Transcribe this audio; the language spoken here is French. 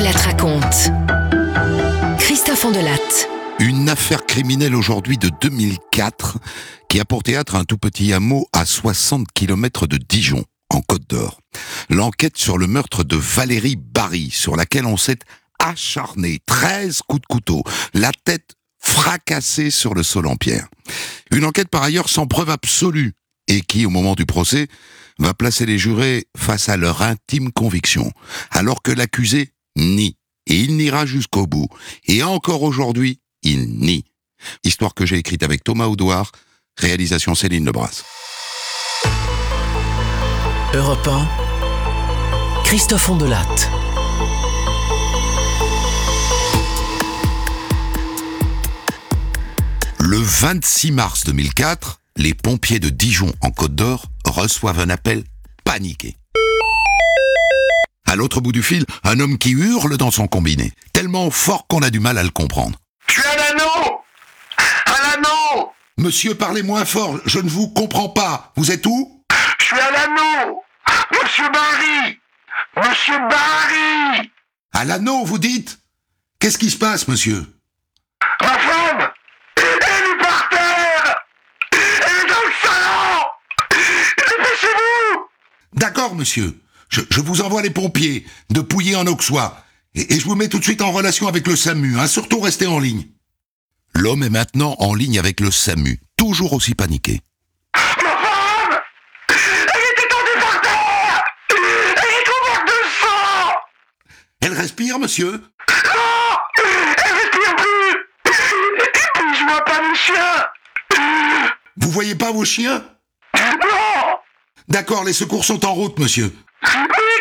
Andelatte raconte. Christophe Andelatte. Une affaire criminelle aujourd'hui de 2004 qui a pour théâtre un tout petit hameau à 60 km de Dijon, en Côte d'Or. L'enquête sur le meurtre de Valérie Barry, sur laquelle on s'est acharné, 13 coups de couteau, la tête fracassée sur le sol en pierre. Une enquête par ailleurs sans preuve absolue et qui, au moment du procès, va placer les jurés face à leur intime conviction, alors que l'accusé nie. Et il niera jusqu'au bout. Et encore aujourd'hui, il nie. Histoire que j'ai écrite avec Thomas Audouard, réalisation Céline Lebras. Europe 1, Christophe Andelatte. Le 26 mars 2004, les pompiers de Dijon en Côte d'Or reçoivent un appel paniqué. À l'autre bout du fil, un homme qui hurle dans son combiné, tellement fort qu'on a du mal à le comprendre. Je suis à l'anneau! À l'anneau! Monsieur, parlez moins fort, je ne vous comprends pas. Vous êtes où? Je suis à l'anneau! Monsieur Barry! Monsieur Barry! À l'anneau, vous dites? Qu'est-ce qui se passe, monsieur? Ma femme! Elle est par terre! Elle est dans le salon! Dépêchez-vous! D'accord, monsieur. Je vous envoie les pompiers de Pouilly en Auxois. Et je vous mets tout de suite en relation avec le SAMU, hein. Surtout restez en ligne. L'homme est maintenant en ligne avec le SAMU, toujours aussi paniqué. Ma femme! Elle est étendue par terre! Elle est couverte de sang! Elle respire, monsieur? Non! Elle respire plus! Je vois pas mon chien! Vous voyez pas vos chiens? Non! D'accord, les secours sont en route, monsieur.